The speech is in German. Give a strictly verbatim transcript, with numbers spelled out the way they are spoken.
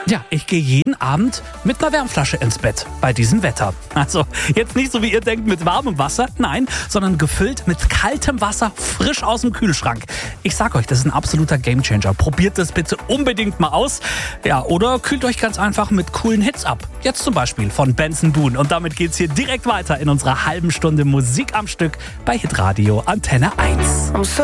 Ja, ich gehe jeden Abend mit einer Wärmflasche ins Bett bei diesem Wetter. Also jetzt nicht so, wie ihr denkt, mit warmem Wasser, nein, sondern gefüllt mit kaltem Wasser, frisch aus dem Kühlschrank. Ich sag euch, das ist ein absoluter Gamechanger. Probiert das bitte unbedingt mal aus. Ja, oder kühlt euch ganz einfach mit coolen Hits ab. Jetzt zum Beispiel von Benson Boone. Und damit geht's hier direkt weiter in unserer halben Stunde Musik am Stück bei Hitradio Antenne eins.